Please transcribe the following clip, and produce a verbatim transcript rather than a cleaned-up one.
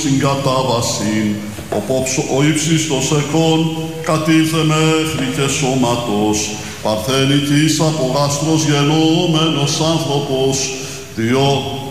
συγκατάβασιν, ο ύψιστος εκών κατήλθε μέχρι και σώματος, παρθενικής από γάστρος γενόμενος άνθρωπος, διό